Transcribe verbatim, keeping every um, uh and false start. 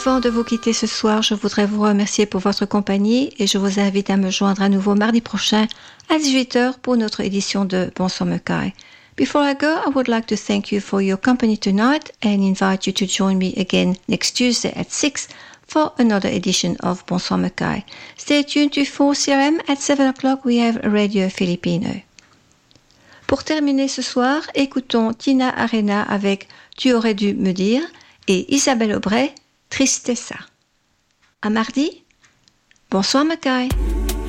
Avant de vous quitter ce soir, je voudrais vous remercier pour votre compagnie et je vous invite à me joindre à nouveau mardi prochain à dix-huit heures pour notre édition de Bonsoir Mackay. Before I go, I would like to thank you for your company tonight and invite you to join me again next Tuesday at six for another edition of Bonsoir Mackay. Stay tuned to four C R M at seven o'clock. We have Radio Filipino. Pour terminer ce soir, écoutons Tina Arena avec Tu aurais dû me dire et Isabelle Aubray, Tristessa. À mardi. Bonsoir Mackay.